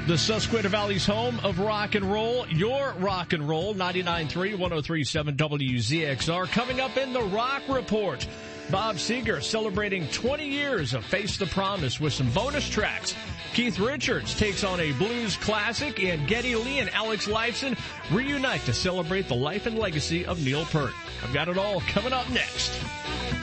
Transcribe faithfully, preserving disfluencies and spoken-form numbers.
The Susquehanna Valley's home of rock and roll, your rock and roll, ninety-nine point three, one oh three point seven W Z X R. Coming up in the Rock Report, Bob Seger celebrating twenty years of Face the Promise with some bonus tracks. Keith Richards takes on a blues classic, and Geddy Lee and Alex Lifeson reunite to celebrate the life and legacy of Neil Peart. I've got it all coming up next.